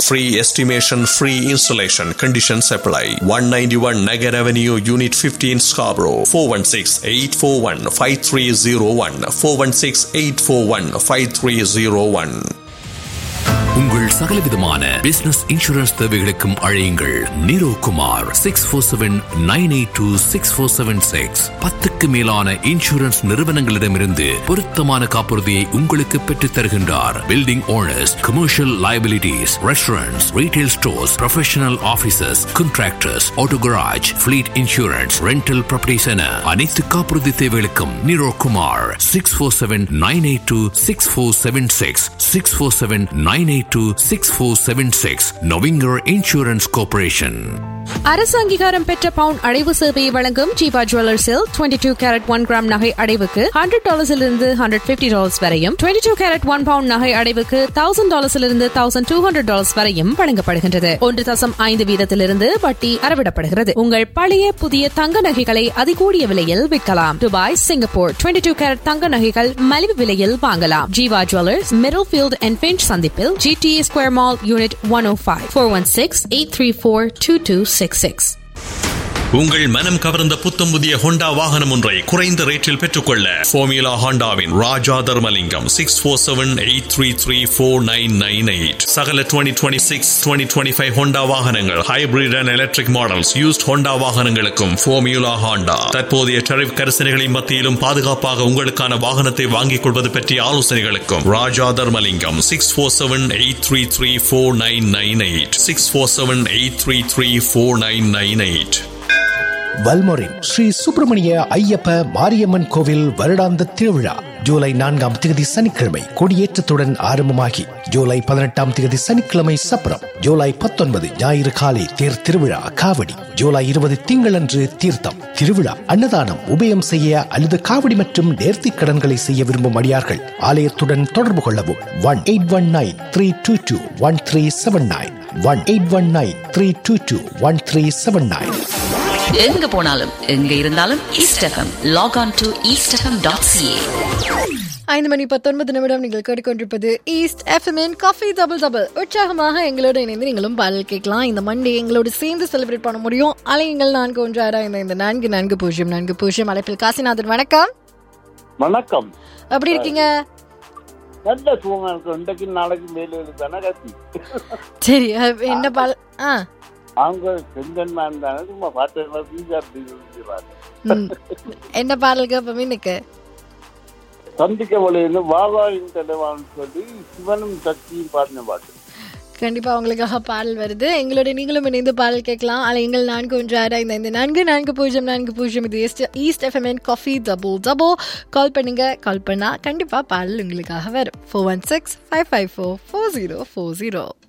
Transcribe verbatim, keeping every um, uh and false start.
Free estimation, free installation. Conditions apply. one ninety-one Nagar Avenue, Unit fifteen, Scarborough. four one six, eight four one, five three zero one. four one six, eight four one, five three zero one. உங்கள் சகலவிதமான business insurance தேவைகளுக்கும் அழையுங்கள் நீரோ Kumar six four seven nine eight two six four seven six. பத்துக்கு மேலான insurance நிறுவனங்களிடமிருந்து பொருத்தமான காப்புறுதியை உங்களுக்கு பெற்றுத் தருகின்றார். Building owners, commercial liabilities, restaurants, retail stores, professional offices, contractors, auto garage, fleet insurance, rental properties என அனைத்து காப்புறுதி தேவைகளுக்கும் நீரோ Kumar six four seven nine eight two six four seven six six four seven nine eight two six four seven six. Novinger Insurance Corporation. அரசு அங்கீகாரம் பெற்ற பவுன் அடைவு சேவையை வழங்கும் Jeeva ஜுவல்லர்ஸில் twenty two carat one gram நகை அடைவுக்கு ஹண்ட்ரட் டாலர்ஸிலிருந்து ஹண்ட்ரட் பிப்டி டாலர்ஸ் வரையும், twenty two carat one bound நகை அடைவுக்கு thousand டாலர்ஸிலிருந்து thousand two hundred dollars வரையும் வழங்கப்படுகின்றது. ஒன்று தசம் ஐந்து வீதத்திலிருந்து வட்டி அறவிடப்படுகிறது. உங்கள் பழைய புதிய தங்க நகைகளை அதிகூடிய விலையில் விற்கலாம். Dubai, Singapore twenty two carat தங்க நகைகள் மலிவு விலையில் வாங்கலாம். Jeeva jewellers, middle field and pinch சந்திப்பில், GTA square mall, unit one ஓ five. Four one six eight three four two two six six. உங்கள் மனம் கவர்ந்த புத்தம் புதிய ஹோண்டா வாகனம் ஒன்றை குறைந்த ரேட்டில் பெற்றுக்கொள்ள ஃபோமியூலா ஹோண்டாவின் ராஜா Dharmalingam six four seven eight three three four nine nine eight. சகல twenty twenty six twenty twenty five Honda வாகனங்கள், hybrid and electric models, used Honda வாகனங்களுக்கும் ஃபோமியூலா ஹோண்டா. தற்போதைய டரிஃப் கரிசனைகளின் மத்தியிலும் பாதுகாப்பாக உங்களுக்கான வாகனத்தை வாங்கிக் கொள்வது பற்றிய ஆலோசனைகளுக்கும் ராஜா Dharmalingam six four seven eight three three four nine nine eight six four seven eight three three four nine nine eight. வல்மோரின் Sri Subramaniya Ayyappa Mariamman கோவில் வருடாந்த திருவிழா ஜூலை நான்காம் தேதி சனிக்கிழமை கொடியேற்றத்துடன் ஆரம்பமாகி ஜூலை பதினெட்டாம் தேதி சனிக்கிழமை சப்பரம், ஜூலை பத்தொன்பது ஞாயிறு காலை தேர் திருவிழா காவடி, ஜூலை இருபது திங்களன்று தீர்த்தம் திருவிழா, அன்னதானம், உபயம் செய்ய அல்லது காவடி மற்றும் நேர்த்தி கடன்களை செய்ய விரும்பும் அடியார்கள் ஆலயத்துடன் தொடர்பு கொள்ளவும். One eight one nine three two two one three seven nine one eight one nine three two two one three seven nine. எங்க போனாலும் எங்க இருந்தாலும் east FM lock on to east FM dot CA. ஐந்து மணி பத்தொன்பது நிமிடம் நீங்கள் கேட்டுக்கொண்டிருப்பது east எஃப்எம்மின் காஃபி டபுள் டபுள். உற்சாகமாக எங்களோட இணைந்து நீங்களும் பாடல் கேட்கலாம். இந்த மண்டே எங்களோட சேர்ந்து செலிப்ரேட் பண்ண முடியும். அலையுங்கள் நான்கு ஒன்று ஆறா இந்த நான்கு நான்கு பூஜ்ஜியம் நான்கு பூஜ்ஜியம். அழைப்பில் காசிநாதன், வணக்கம். வணக்கம், எப்படி இருக்கீங்க? நல்ல சுகமா இருக்கு. இன்றைக்கு நாளைக்கு மேல தானே காசி. சரி, என்ன பால்? ஆ அவங்க செங்கன்மா இருந்தாங்க, சும்மா பார்த்து என்ன பாடல் கேட்போம் இன்னைக்கு? சந்திக்க வழியில வாவாவின் தலைவான்னு சொல்லி சிவனும் சக்தியும் பாடின பாட்டு. கண்டிப்பா உங்களுக்காக பாடல் வருது. எங்களோட நீங்களும் இணைந்து பாடல் கேட்கலாம். அல்ல எங்கள் நான்கு ஒன்று ஆறு ஐந்து ஐந்து நான்கு நான்கு பூஜ்ஜியம் நான்கு பூஜ்ஜியம். இது east FM coffee double double. கால் பண்ணுங்க. கால் பண்ணா கண்டிப்பா பாடல் உங்களுக்காக வரும். Four one six five five four four zero four zero.